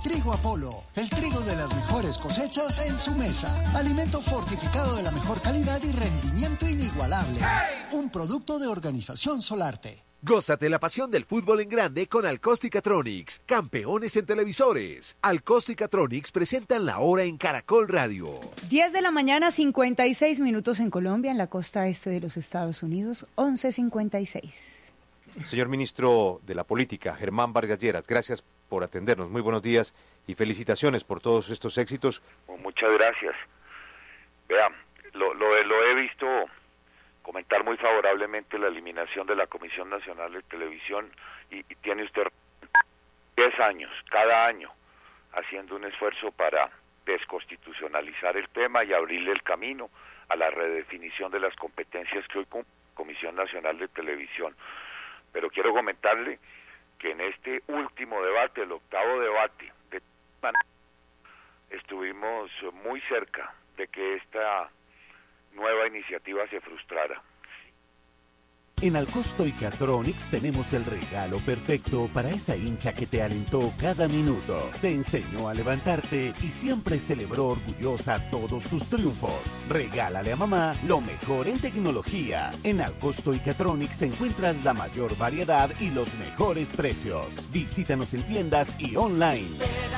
Trigo Apolo, el trigo de las mejores cosechas en su mesa. Alimento fortificado de la mejor calidad y rendimiento inigualable. Un producto de Organización Solarte. Gózate la pasión del fútbol en grande con Alcosticatronics, campeones en televisores. Alcosticatronics presentan la hora en Caracol Radio. 10 de la mañana, 56 minutos en Colombia, en la costa este de los Estados Unidos, 11:56. Señor ministro de la Política, Germán Vargas Lleras, gracias por atendernos. Muy buenos días y felicitaciones por todos estos éxitos. Muchas gracias. Vea, lo he visto comentar muy favorablemente la eliminación de la Comisión Nacional de Televisión y tiene usted 10 años, cada año, haciendo un esfuerzo para desconstitucionalizar el tema y abrirle el camino a la redefinición de las competencias que hoy cumple la Comisión Nacional de Televisión. Pero quiero comentarle que en este último debate, el octavo debate, estuvimos muy cerca de que esta nueva iniciativa se frustrara. En Alcostoicatronics tenemos el regalo perfecto para esa hincha que te alentó cada minuto, te enseñó a levantarte y siempre celebró orgullosa todos tus triunfos. Regálale a mamá lo mejor en tecnología. En Alcostoicatronics encuentras la mayor variedad y los mejores precios. Visítanos en tiendas y online.